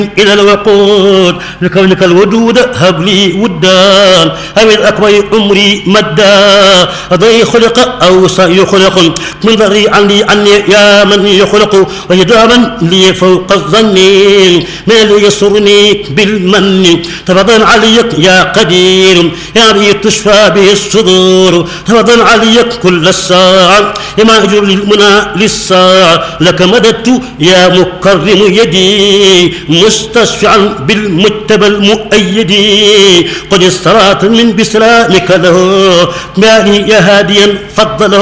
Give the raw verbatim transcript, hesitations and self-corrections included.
إلى الوقود لكونك الودود هب لي ودان أو الأكبر عمري مدا ضي خلق أو سيخلق من ذري عني عني يا من يخلق ويداما لي فوق الظن من اللي يسرني بالمن تفضل عليك يا قدير يا بي تشفى به الصدور تفضل عليك كل الساعة ما أجر للمنى للساعة لك مددت يا مكرم يدي مستشفعا بالمجتبى المؤيد قد استرات من بسلامك له مالي يا هاديا فضله